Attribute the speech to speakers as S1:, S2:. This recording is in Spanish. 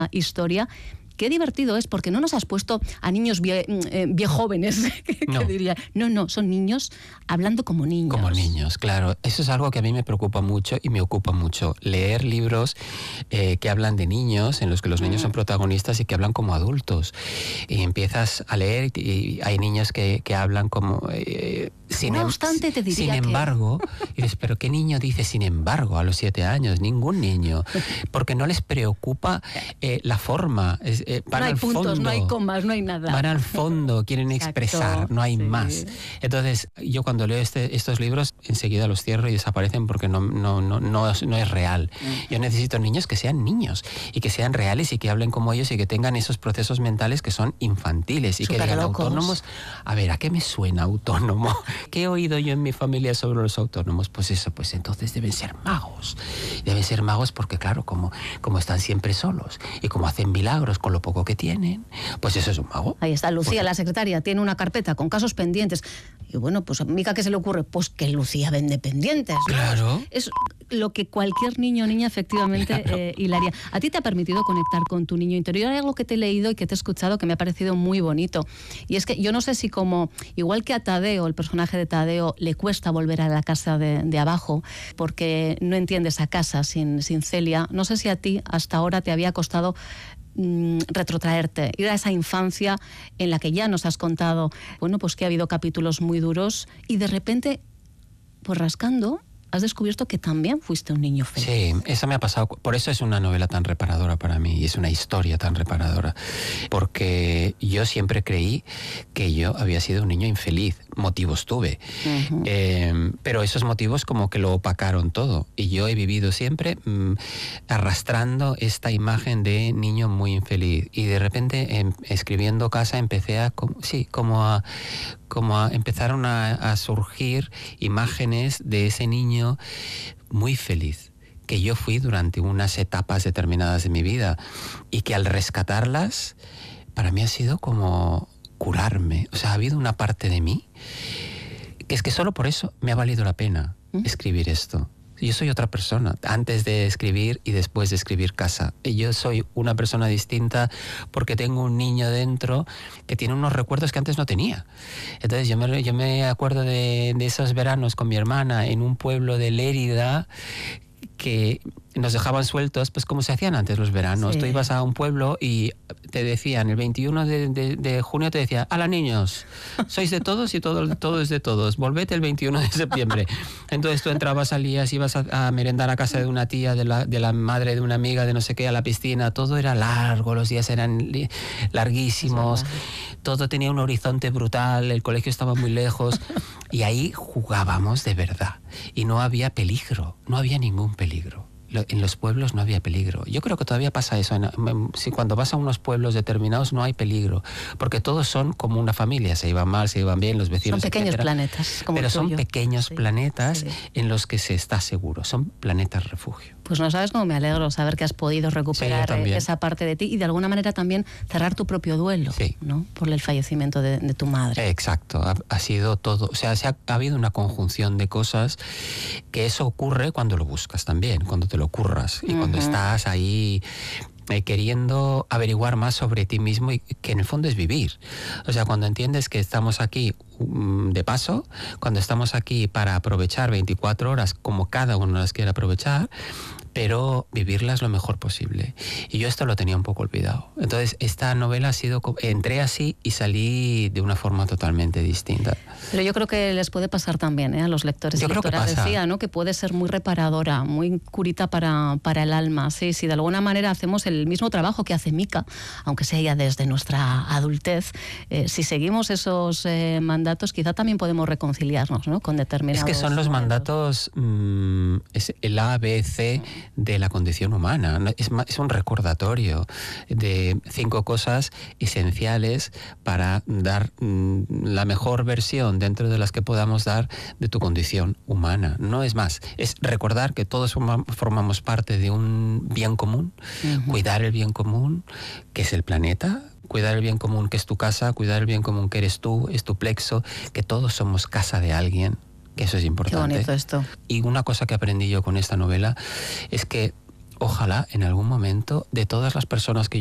S1: historia. Qué divertido es, porque no nos has puesto a niños viejóvenes,
S2: No.
S1: diría. No, son niños hablando como niños.
S2: Como niños, claro. Eso es algo que a mí me preocupa mucho y me ocupa mucho. Leer libros que hablan de niños, en los que los niños son protagonistas y que hablan como adultos. Y empiezas a leer y hay niños que hablan como...
S1: No obstante, te diría
S2: sin embargo, y dices, ¿pero qué niño dice sin embargo a los 7 años? Ningún niño. Porque no les preocupa la forma. Van
S1: no hay
S2: al
S1: puntos,
S2: fondo,
S1: no hay comas, no hay nada.
S2: Van al fondo, quieren expresar, no hay más. Entonces, yo cuando leo estos libros, enseguida los cierro y desaparecen porque no es real. Yo necesito niños que sean niños y que sean reales y que hablen como ellos y que tengan esos procesos mentales que son infantiles y que digan autónomos. A ver, ¿a qué me suena autónomo? ¿Qué he oído yo en mi familia sobre los autónomos? Pues eso, pues entonces deben ser magos. Deben ser magos porque, claro, como están siempre solos y como hacen milagros con lo poco que tienen, pues eso es un mago.
S1: Ahí está Lucía, la secretaria, tiene una carpeta con casos pendientes. Y bueno, pues a Mica, ¿qué se le ocurre? Pues que Lucía vende pendientes, ¿no?
S2: Claro.
S1: Es lo que cualquier niño o niña efectivamente hilaría. ¿A ti te ha permitido conectar con tu niño interior? Hay algo que te he leído y que te he escuchado que me ha parecido muy bonito. Y es que yo no sé si igual que a Tadeo, el personaje de Tadeo, le cuesta volver a la casa de abajo porque no entiende esa casa sin Celia. No sé si a ti hasta ahora te había costado retrotraerte, ir a esa infancia en la que ya nos has contado, bueno, pues que ha habido capítulos muy duros y de repente, pues rascando, has descubierto que también fuiste un niño feliz.
S2: Sí, eso me ha pasado. Por eso es una novela tan reparadora para mí y es una historia tan reparadora. Porque yo siempre creí que yo había sido un niño infeliz. Motivos tuve. Pero esos motivos como que lo opacaron todo. Y yo he vivido siempre arrastrando esta imagen de niño muy infeliz. Y de repente, escribiendo Casa, empecé empezaron a surgir imágenes de ese niño muy feliz que yo fui durante unas etapas determinadas de mi vida y que al rescatarlas para mí ha sido como curarme. O sea, ha habido una parte de mí que es que solo por eso me ha valido la pena escribir esto. Yo soy otra persona, antes de escribir y después de escribir Casa. Yo soy una persona distinta porque tengo un niño dentro que tiene unos recuerdos que antes no tenía. Entonces yo me acuerdo de esos veranos con mi hermana en un pueblo de Lérida que nos dejaban sueltos, pues como se hacían antes los veranos. Sí. Tú ibas a un pueblo y te decían, el 21 de junio te decía, ¡hala niños! Sois de todos y todo es de todos. Volvete el 21 de septiembre. Entonces tú entrabas, salías, ibas a merendar a casa de una tía, de la madre de una amiga, de no sé qué, a la piscina. Todo era largo, los días eran larguísimos. Todo tenía un horizonte brutal, el colegio estaba muy lejos. Y ahí jugábamos de verdad. Y no había peligro, no había ningún peligro. En los pueblos no había peligro. Yo creo que todavía pasa eso. Cuando vas a unos pueblos determinados no hay peligro, porque todos son como una familia. Se iban mal, se iban bien, los vecinos,
S1: son pequeños
S2: etcétera.
S1: Planetas, como
S2: pero
S1: el
S2: son
S1: tuyo.
S2: Pequeños planetas
S1: sí.
S2: En los que se está seguro. Son planetas refugio.
S1: Pues no sabes cómo me alegro saber que has podido recuperar esa parte de ti y de alguna manera también cerrar tu propio duelo, ¿no? Por el fallecimiento de tu madre.
S2: Exacto, ha sido todo. O sea, ha habido una conjunción de cosas que eso ocurre cuando lo buscas también, cuando te lo curras y cuando estás ahí queriendo averiguar más sobre ti mismo y que en el fondo es vivir. O sea, cuando entiendes que estamos aquí de paso, cuando estamos aquí para aprovechar 24 horas como cada uno las quiere aprovechar, pero vivirlas lo mejor posible. Y yo esto lo tenía un poco olvidado. Entonces, esta novela ha sido... Entré así y salí de una forma totalmente distinta.
S1: Pero yo creo que les puede pasar también a los lectores y lectoras. Decía, ¿no? Que puede ser muy reparadora, muy curita para el alma. Sí, si de alguna manera hacemos el mismo trabajo que hace Mica, aunque sea ya desde nuestra adultez, si seguimos esos mandatos, quizá también podemos reconciliarnos, ¿no? Con determinados...
S2: Es que son los mandatos, es el A, B, C de la condición humana. Es un recordatorio de 5 cosas esenciales para dar la mejor versión dentro de las que podamos dar de tu condición humana. No es más, es recordar que todos formamos parte de un bien común, cuidar el bien común, que es el planeta, cuidar el bien común que es tu casa, cuidar el bien común que eres tú, es tu plexo, que todos somos casa de alguien. Que eso es importante.
S1: Qué bonito esto.
S2: Y una cosa que aprendí yo con esta novela es que ojalá en algún momento de todas las personas que